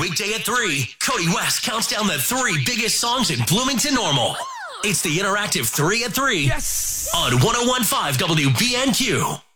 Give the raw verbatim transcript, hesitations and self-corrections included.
weekday at three, Cody West counts down the three biggest songs in Bloomington Normal. It's the interactive three at three Yes! on one oh one point five W B N Q.